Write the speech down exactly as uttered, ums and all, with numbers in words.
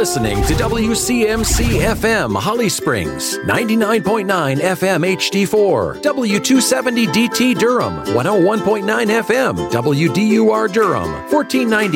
listening to W C M C F M Holly Springs, ninety-nine point nine F M H D four, W two seventy D T Durham, one oh one point nine F M, W D U R Durham, fourteen ninety